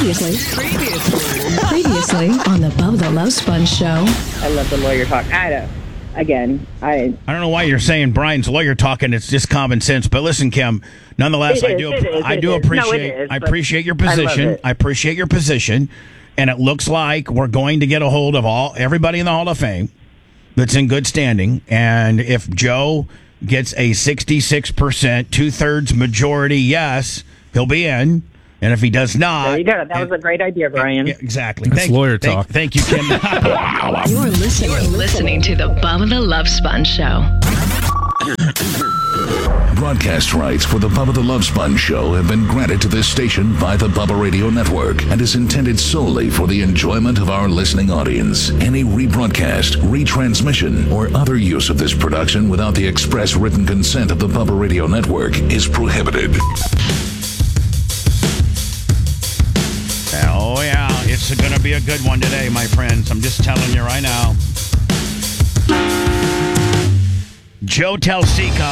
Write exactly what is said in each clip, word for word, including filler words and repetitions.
Previously, previously, previously on the Bubba the Love Sponge show. I love the lawyer talk. I don't. Again, I. I don't know why you're saying Brian's lawyer talking. It's just common sense. But listen, Kim. Nonetheless, It I is, do. it is, I it do is. appreciate. No, it is, I but appreciate your I love position. it. I appreciate your position, and it looks like we're going to get a hold of all everybody in the Hall of Fame that's in good standing. And if Joe gets a sixty-six percent, two thirds majority, yes, he'll be in. And if he does not, There you go. That was a great idea, Brian. yeah, exactly. That's thank, lawyer thank, talk. Thank you, Kim. You're listening, You're listening to the Bubba the Love Sponge show. Broadcast rights for the Bubba the Love Sponge show have been granted to this station by the Bubba Radio Network and is intended solely for the enjoyment of our listening audience. Any rebroadcast, retransmission, or other use of this production without the express written consent of the Bubba Radio Network is prohibited. Oh, yeah. It's going to be a good one today, my friends. I'm just telling you right now. Joe Telsika,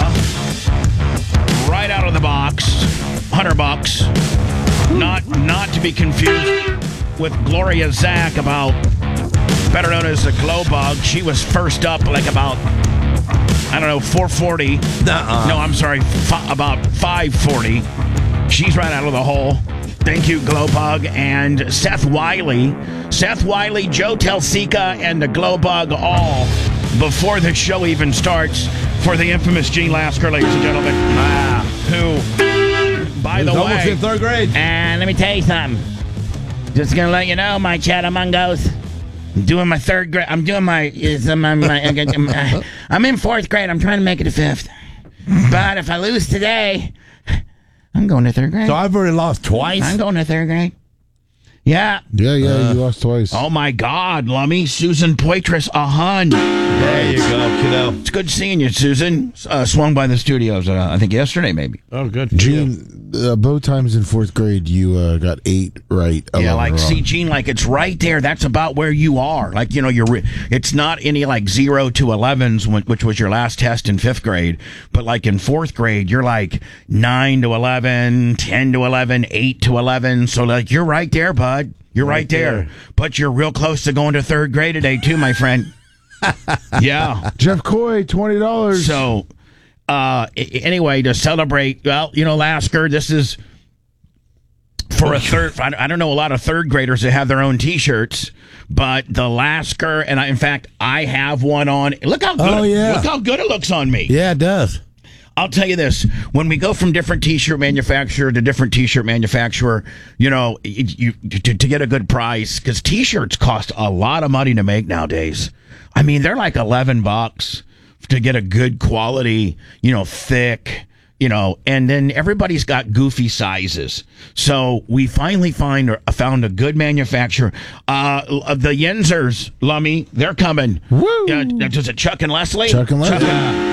right out of the box, one hundred bucks. Not, not to be confused with Gloria Zach, about, better known as the Glow Bug. She was first up like about, I don't know, four forty. Nuh-uh. No, I'm sorry, f- about five forty. She's right out of the hole. Thank you, Glowbug. And Seth Wiley. Seth Wiley, Joe Telsika, and the Glowbug all before the show even starts for the infamous Gene Lasker, ladies and gentlemen. Ah, who, by the He's almost way, in third grade. and let me tell you something. Just gonna let you know, my Chattamungos. I'm doing my third grade. I'm doing my. Is I'm, I'm, I'm, I'm in fourth grade. I'm trying to make it to fifth. But if I lose today, I'm going to third grade. So I've already lost twice. I'm going to third grade. Yeah. Yeah, yeah, Uh, you lost twice. Oh, my God, Lummy. Susan Poitras, a hun. There you go, kiddo. It's good seeing you, Susan. Uh, swung by the studios, uh, I think, yesterday, maybe. Oh, good. for you. Gene, uh, both times in fourth grade, you uh, got eight right. Yeah, eleven like, wrong. see, Gene, like, it's right there. That's about where you are. Like, you know, you're. Re- it's not any, like, zero to elevens, when- which was your last test in fifth grade. But, like, in fourth grade, you're, like, nine to eleven, ten to eleven, eight to eleven. So, like, you're right there, bud. You're right, Right there. there. But you're real close to going to third grade today, too, my friend. Yeah. Jeff Coy, twenty dollars. So, uh, a- anyway, to celebrate, well, you know, Lasker, this is for a third. I I don't know a lot of third graders that have their own T-shirts, but the Lasker, and I, in fact, I have one on. Look how good! Oh, yeah. Look how good it looks on me. Yeah, it does. I'll tell you this: when we go from different T-shirt manufacturer to different T-shirt manufacturer, you know, it- you to, to get a good price, because T-shirts cost a lot of money to make nowadays. I mean, they're like eleven bucks to get a good quality, you know, thick, you know, and then everybody's got goofy sizes. So we finally find found a good manufacturer. Uh, the Yenzers, Lummy, they're coming. Woo! Uh, does it Chuck and Leslie? Chuck and Leslie.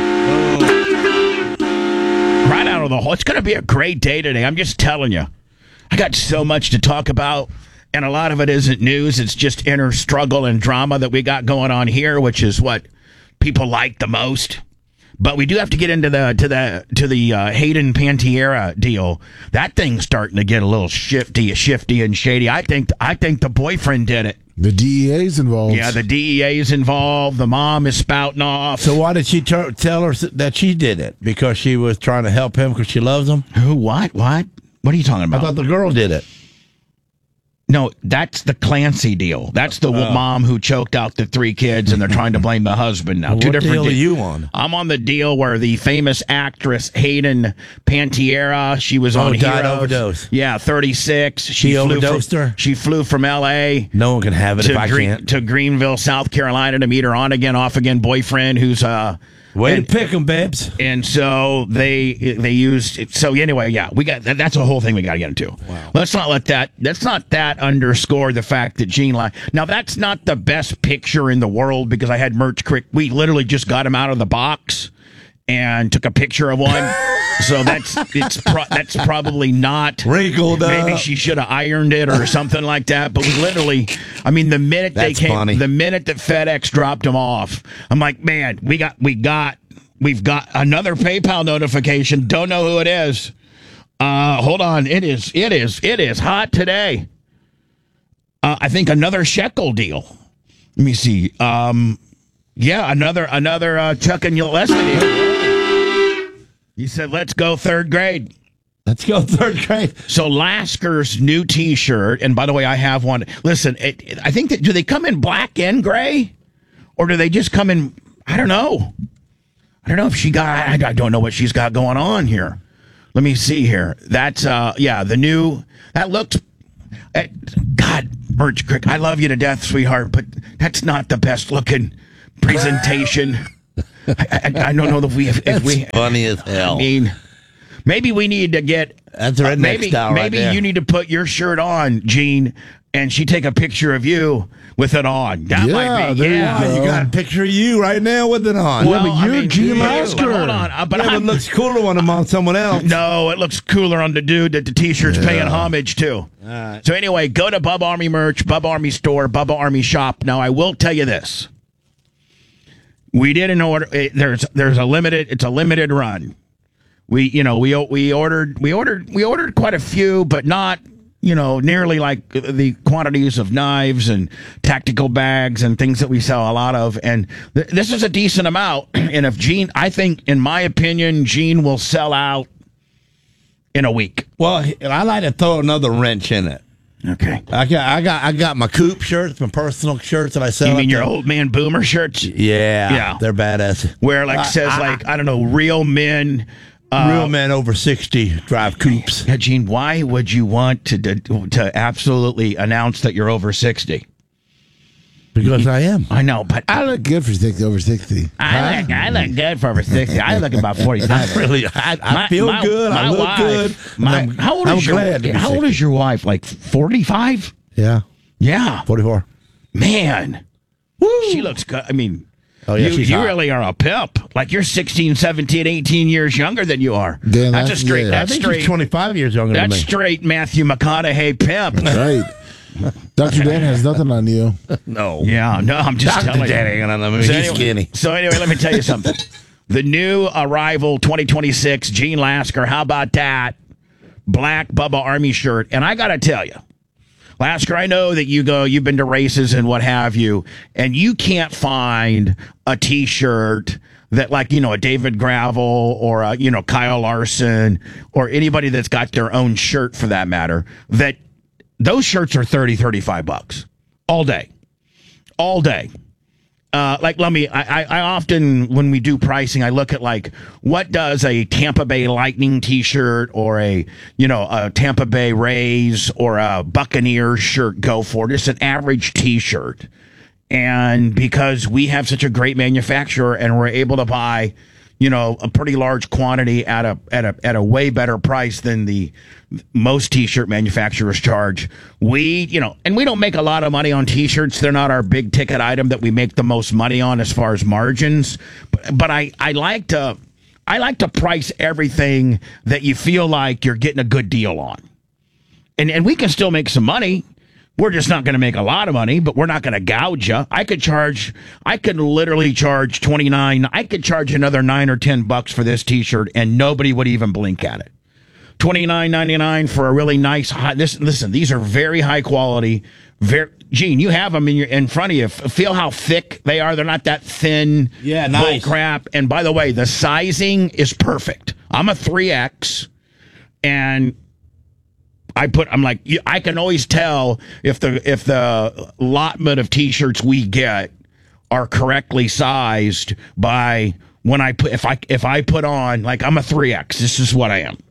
Right out of the hole. It's going to be a great day today. I'm just telling you. I got so much to talk about, and a lot of it isn't news. It's just inner struggle and drama that we got going on here, which is what people like the most. But we do have to get into the to the to the uh, Hayden Panettiere deal. That thing's starting to get a little shifty, shifty and shady. I think I think the boyfriend did it. The D E A's involved. Yeah, the D E A is involved. The mom is spouting off. So why did she ter- tell her that she did it? Because she was trying to help him because she loves him? Who? What? What? What are you talking I about? thought the girl did it. No, that's the Clancy deal. That's the Oh. mom who choked out the three kids, and they're trying to blame the husband now. What Two different deal are de- you on? I'm on the deal where the famous actress Hayden Panettiere, she was Oh, on died Heroes. overdose. Yeah, thirty-six. She, She flew overdosed from, her? She flew from L A No one can have it if to, I Green, can't. to Greenville, South Carolina, to meet her on again, off again boyfriend, who's uh. Way and- to pick them, babes. And so they they used so anyway, yeah, we got that, that's a whole thing we got to get into. Wow. Let's not let that let's not that underscore the fact that Gene Li- now that's not the best picture in the world, because I had Merch Crick. We literally just got him out of the box and took a picture of one. So that's it's pro- that's probably not Wrinkled Maybe up. she should have ironed it or something like that. But we literally, I mean, the minute That's they came, funny. the minute that FedEx dropped them off, I'm like, man, we got, we got, we've got another PayPal notification. Don't know who it is. Uh, hold on, it is, it is, it is hot today. Uh, I think another shekel deal. Let me see. Um, yeah, another another uh, Chuck and Leslie deal. He said, "Let's go third grade." Let's go third grade. So Lasker's new T-shirt, and by the way, I have one. Listen, it, it, I think that do they come in black and gray, or do they just come in? I don't know. I don't know if she got. I, I don't know what she's got going on here. Let me see here. That's uh, yeah, the new. That looked. Uh, God, Birch Creek, I love you to death, sweetheart, but that's not the best looking presentation. I, I, I don't know if we if, if we. Funny as hell. I mean. Maybe we need to get. That's right. Uh, maybe style maybe right you need to put your shirt on, Gene, and she take a picture of you with it on. That Yeah, might be. there you Yeah, go. You got a picture of you right now with it on. Well, but you're I mean, Gene you- Lasker. but Hold on, uh, but yeah, but I'm, it looks cooler when I'm on someone else. no, it looks cooler on the dude that the T-shirt's paying homage to. right. So anyway, go to Bubba Army merch, Bubba Army store, Bubba Army shop. Now I will tell you this: we didn't order. It, there's there's a limited. It's a limited run. We, you know, we we ordered we ordered we ordered quite a few, but not, you know, nearly like the quantities of knives and tactical bags and things that we sell a lot of. And th- this is a decent amount. And if Gene, I think, in my opinion, Gene will sell out in a week. Well, I like to throw another wrench in it. Okay. I got, I got, I got my Coop shirts, my personal shirts that I sell. You mean at your the- old man boomer shirts? Yeah, Yeah. they're badass. Where like I- says I- like I don't know, real men. Uh, Real men over sixty drive Coops. Yeah, Gene, why would you want to to absolutely announce that you're over sixty? Because I am. I know, but I look good for sixty, over sixty. I look, I look good for over sixty. I look about forty-five. Really, I, I My- feel my- good. I my look wife- good. My, I'm, how old I'm is your glad to be How old sixty. is your wife? Like forty-five? Yeah, Yeah, forty-four. man. She looks good. I mean, Oh, yeah, you, she's you hot. really are a pimp. Like you're sixteen, seventeen, eighteen years younger than you are. Dan, that's a that's- straight. yeah. I That's think straight. she's twenty-five years younger than That's me. straight Matthew McConaughey pimp. Right. Doctor Dan has nothing on you. No. Yeah, no, I'm just Doctor telling Dan you. ain't gonna know me. So He's anyway, skinny. So anyway, let me tell you something. The new arrival twenty twenty-six Gene Lasker. How about that? Black Bubba Army shirt. And I got to tell you, Lasker, I know that you go, you've been to races and what have you, and you can't find a T-shirt that, like, you know, a David Gravel or a, you know, Kyle Larson or anybody that's got their own shirt for that matter, that those shirts are thirty, thirty-five bucks all day, all day. Uh, like, let me, I, I, I often, when we do pricing, I look at like, what does a Tampa Bay Lightning t-shirt or a, you know, a Tampa Bay Rays or a Buccaneers shirt go for? Just an average t-shirt. And because we have such a great manufacturer and we're able to buy, you know, a pretty large quantity at a at a at a way better price than the most t-shirt manufacturers charge. We, you know, and we don't make a lot of money on t-shirts. They're not our big ticket item that we make the most money on as far as margins. But, but I I like to I like to price everything that you feel like you're getting a good deal on. And and we can still make some money. We're just not going to make a lot of money, but we're not going to gouge you. I could charge, I could literally charge twenty-nine. I could charge another nine or ten bucks for this T-shirt, and nobody would even blink at it. twenty-nine ninety-nine for a really nice. High, this, listen, these are very high quality. Very, Gene, you have them in your in front of you. Feel how thick they are. They're not that thin. Yeah, bull nice. crap. And by the way, the sizing is perfect. I'm a three X, and I put, I'm like, I can always tell if the if the allotment of T-shirts we get are correctly sized by when I put, if I if I put on, like, I'm a three X. This is what I am,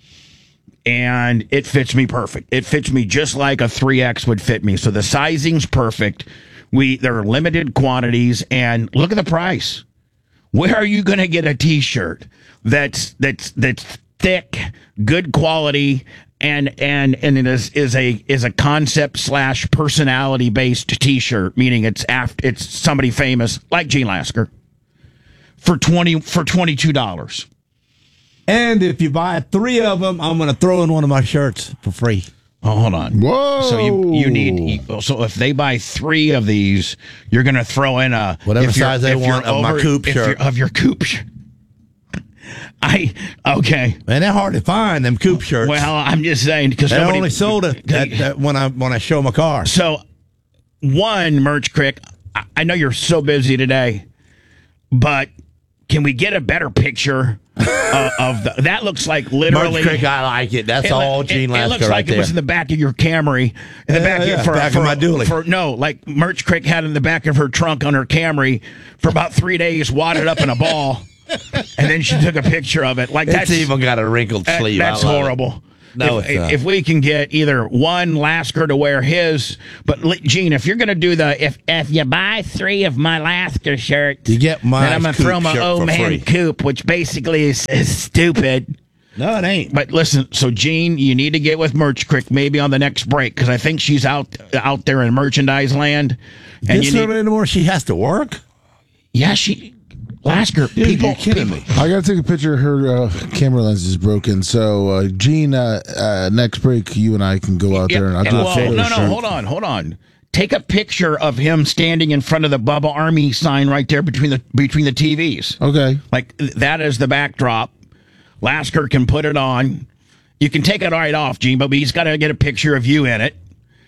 and it fits me perfect. It fits me just like a three X would fit me. So the sizing's perfect. We there are limited quantities, and look at the price. Where are you going to get a T-shirt that's that's that's thick, good quality? And and and it is is a is a concept slash personality based T-shirt, meaning it's after it's somebody famous like Gene Lasker for twenty for twenty two dollars. And if you buy three of them, I'm going to throw in one of my shirts for free. Oh, hold on. Whoa. So you you need so if they buy three of these, you're going to throw in a Whatever if you're- size they if you're want of my coupe if shirt. you're- of your coupe shirt. I okay. Man, they're hard to find, them coupe shirts. Well, I'm just saying because they nobody only sold it at, at, when I when I show my car. So, one, Merch Crick, I, I know you're so busy today, but can we get a better picture uh, of the, that? Looks like literally. Merch Crick, I like it. That's it, all it, Gene it, Lasker it looks right like there. it was in the back of your Camry, in the Yeah, back, yeah, of, for, back for, of my dually. For, no, like Merch Crick had in the back of her trunk on her Camry for about three days, wadded up in a ball, and then she took a picture of it. Like it's that's even got a wrinkled that- sleeve. That's I love horrible. It. No, if, it's not. if we can get either one Lasker to wear his, but li- Gene, if you're going to do the if if you buy three of my Lasker shirts, You get my then I'm going to coupe throw my shirt old for man free. coupe, which basically is, is stupid. No, it ain't. But listen, so Gene, you need to get with Merch Crick maybe on the next break because I think she's out out there in merchandise land. And This you woman need, anymore, she has to work? yeah, she Lasker. Dude, people, you're kidding people, me. I gotta take a picture. Her uh, camera lens is broken. So, uh, Gene, uh, uh, next break, you and I can go out there and I'll do well, a photo no, no, shoot. hold on, hold on. Take a picture of him standing in front of the Bubba Army sign right there between the between the T Vs. Okay. Like that is the backdrop. Lasker can put it on. You can take it right off, Gene, but he's got to get a picture of you in it,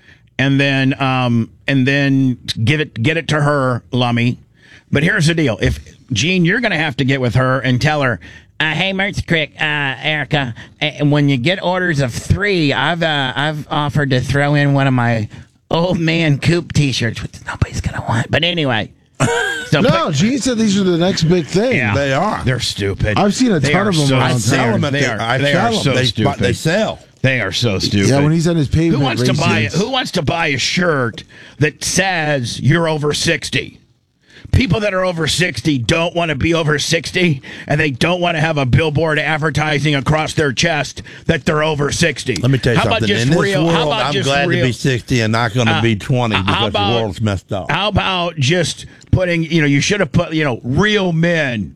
and then um and then give it get it to her, Lummy. But here's the deal: if Gene, you're going to have to get with her and tell her, uh, "Hey, Merch Crick, uh, Erica, uh, when you get orders of three, I've uh, I've offered to throw in one of my old man coupe T-shirts, which nobody's going to want." But anyway, so No, put- Gene said these are the next big thing. yeah, They are. They're stupid. I've seen a They ton are of them so- around I town. sell them. At They the, are- I they sell are them. so they, stupid. But they sell. They are so stupid. Yeah, when he's on his pavement who wants to buy races. who wants to buy a shirt that says you're over sixty? People that are over sixty don't want to be over sixty, and they don't want to have a billboard advertising across their chest that they're over sixty. Let me tell you how something. About just In this real, how world, about I'm just glad real, to be sixty and not going to Uh, be twenty how because about- the world's messed up. How about just putting, you know, you should have put, you know, real men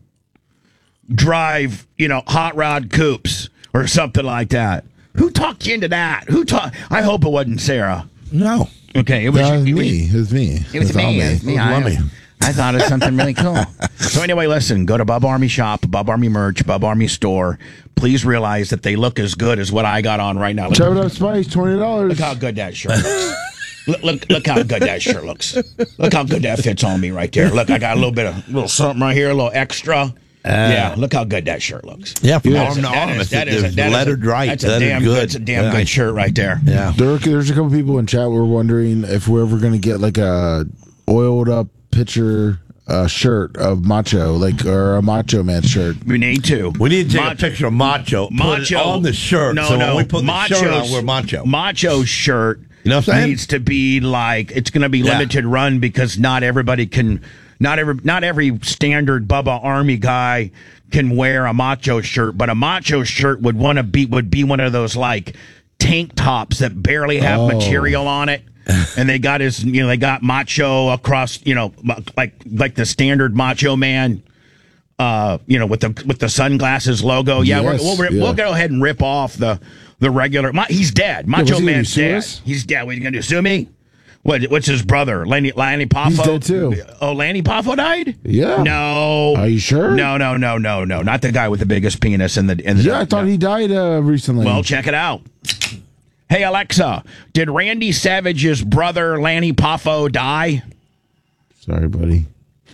drive, you know, hot rod coupes or something like that. Who talked you into that? Who talked? I hope it wasn't Sarah. No. Okay, it was, That was it was me. It was me. It was It's all me. It was me. It was I, Lummy. I thought it was something really cool. So anyway, listen, go to Bub Army Shop, Bub Army Merch, Bub Army Store. Please realize that they look as good as what I got on right now. Look, Chub It Up Spice, twenty dollars. look how good that shirt looks. Look, look, look how good that shirt looks. Look how good that fits on me right there. Look, I got a little bit of little something right here, a little extra. yeah, look how good that shirt looks. Yeah, from That arm is a- to that arm. is- It's that is a- it's that is a- lettered right. That's a Lettered damn good. That's a damn Yeah. good shirt right there. Yeah. There, there's a couple people in chat were wondering if we're ever going to get like a oiled up picture uh, shirt of Macho, like or a Macho Man shirt. We need to. We need to take Macho- a picture of Macho, put Macho it on the shirt. No, so no. when we put the shirt on, Macho's- we're Macho. Macho's shirt You know what I'm saying? needs to be like it's going to be Yeah. limited run because not everybody can. Not every not every standard Bubba Army guy can wear a Macho shirt, but a Macho shirt would want to be would be one of those like tank tops that barely have Oh. material on it. And they got his, you know, they got Macho across, you know, like like the standard Macho Man, uh, you know, with the with the sunglasses logo. Yeah, Yes, we're, we'll rip, yeah. we'll go ahead and rip off the the regular. Ma- he's dead. Macho was he gonna Man's sue dead. us? He's dead. What are you gonna do? Sue me? What? What's his brother? Lanny Lanny Poffo. He's dead too. Oh, Lanny Poffo died. Yeah. No. Are you sure? No, no, no, no, no. Not the guy with the biggest penis in the in the. Yeah, I thought no. he died uh, recently. Well, check it out. Hey Alexa, did Randy Savage's brother Lanny Poffo die? Sorry, buddy.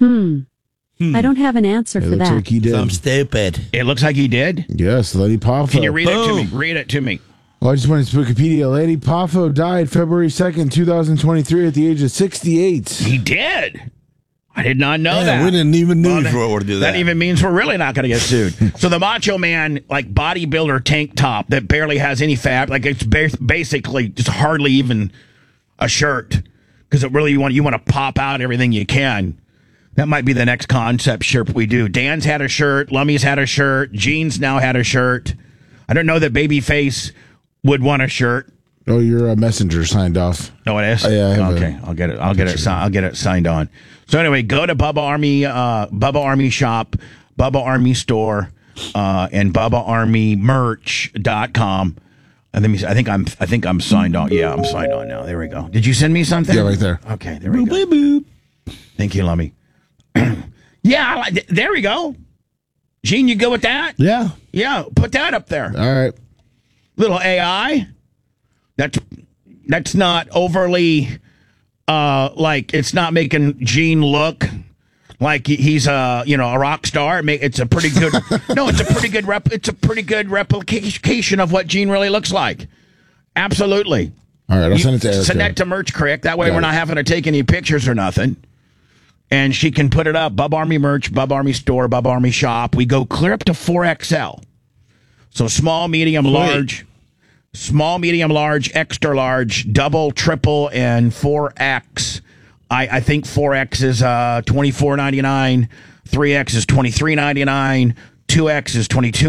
I don't have an answer It for looks that. like he did. I'm stupid. It looks like he did. Yes, Lenny Poffo. Can you read it to me? Boom. Read it to me. Well, I just went to Wikipedia. Lenny Poffo died February second, twenty twenty-three at the age of sixty-eight. He did. I did not know Yeah, that. we didn't even know Well, before we were to do that. That even means we're really not going to get sued. So the Macho Man, like bodybuilder tank top that barely has any fat, like it's ba- basically just hardly even a shirt because it really you want you want to pop out everything you can. That might be the next concept shirt we do. Dan's had a shirt, Lummy's had a shirt, Gene's now had a shirt. I don't know that Babyface would want a shirt. Oh, your uh, messenger signed off. No, it is. Oh, yeah, I have okay, a- I'll get it. I'll get it. si- I'll get it signed on. So anyway, go to Bubba Army, uh, Bubba Army Shop, Bubba Army Store, uh, and Bubba Army Merch dot com. And let me. I think I'm. I think I'm signed on. Yeah, I'm signed on now. There we go. Did you send me something? Yeah, right there. Okay, there we go. Thank you, Lummy. Yeah, I like, there we go. Gene, you go with that? Yeah. Yeah, put that up there. All right. Little A I. That's that's not overly uh like it's not making Gene look like he's a you know a rock star. It's a pretty good no, it's a pretty good rep. It's a pretty good replication of what Gene really looks like. Absolutely. All right, I'll You send it to Erica. Send that to Merch Crick. That way, Got we're it. not having to take any pictures or nothing. And she can put it up. Bub Army Merch, Bub Army Store, Bub Army Shop. We go clear up to four X L. So small, medium, large, small, medium, large, extra large, double, triple, and four X. I, I think four X is uh, twenty-four ninety-nine. three X is twenty-three ninety-nine. two X is twenty-two